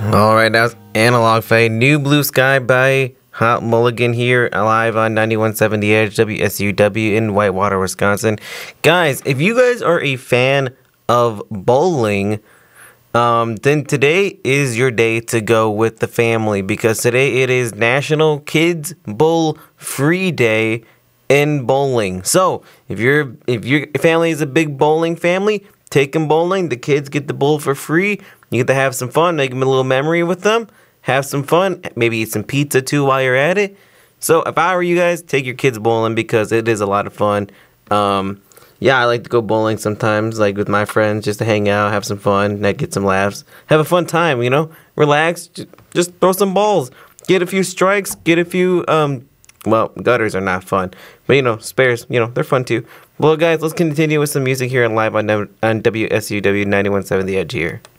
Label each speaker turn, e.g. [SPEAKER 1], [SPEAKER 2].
[SPEAKER 1] Alright, that's Analog Fade. New Blue Sky by Hot Mulligan here, live on 91.7 The Edge, WSUW in Whitewater, Wisconsin. Guys, if you guys are a fan of bowling, then today is your day to go with the family, because today it is National Kids Bowl Free Day in bowling. So, if your family is a big bowling family, take them bowling. The kids get the bowl for free. You get to have some fun, make them a little memory with them, have some fun, maybe eat some pizza too while you're at it. So if I were you guys, take your kids bowling because it is a lot of fun. Yeah, I like to go bowling sometimes, like with my friends, just to hang out, have some fun, get some laughs, have a fun time, relax, just throw some balls, get a few strikes, get a few, well, gutters are not fun, but spares, they're fun too. Well, guys, let's continue with some music here and live on WSUW 91.7 The Edge here.